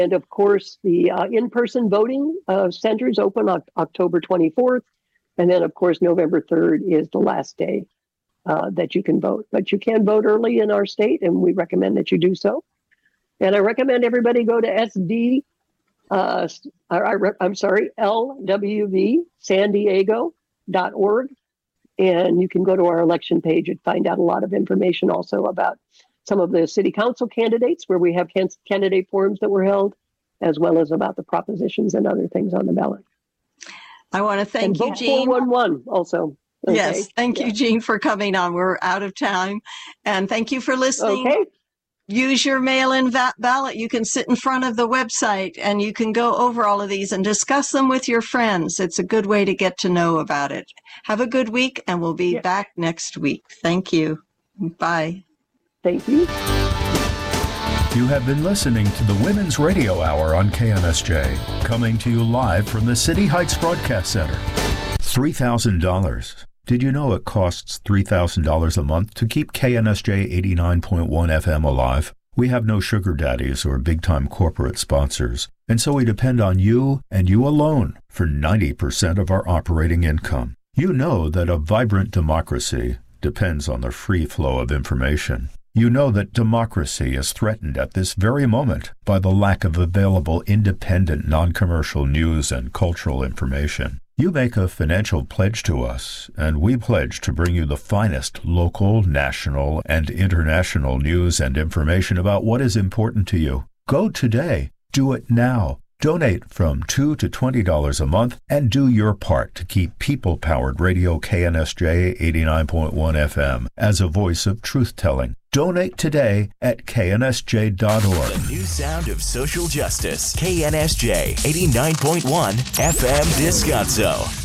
And of course, the in-person voting centers open on October 24th. And then, of course, November 3rd is the last day that you can vote. But you can vote early in our state, and we recommend that you do so. And I recommend everybody go to lwvsandiego.org. And you can go to our election page and find out a lot of information also about some of the city council candidates, where we have candidate forums that were held, as well as about the propositions and other things on the ballot. I want to thank you, Jean. 411 also. Okay. Yes, thank you, Jean, for coming on. We're out of time. And thank you for listening. Okay. Use your mail-in ballot. You can sit in front of the website and you can go over all of these and discuss them with your friends. It's a good way to get to know about it. Have a good week, and we'll be back next week. Thank you. Bye. Thank you. You have been listening to the Women's Radio Hour on KNSJ, coming to you live from the City Heights Broadcast Center. $3,000. Did you know it costs $3,000 a month to keep KNSJ 89.1 FM alive? We have no sugar daddies or big-time corporate sponsors, and so we depend on you and you alone for 90% of our operating income. You know that a vibrant democracy depends on the free flow of information. You know that democracy is threatened at this very moment by the lack of available independent, non-commercial news and cultural information. You make a financial pledge to us, and we pledge to bring you the finest local, national, and international news and information about what is important to you. Go today. Do it now. Donate from $2 to $20 a month and do your part to keep people-powered radio KNSJ 89.1 FM as a voice of truth-telling. Donate today at knsj.org. The new sound of social justice. KNSJ 89.1 FM Descanso.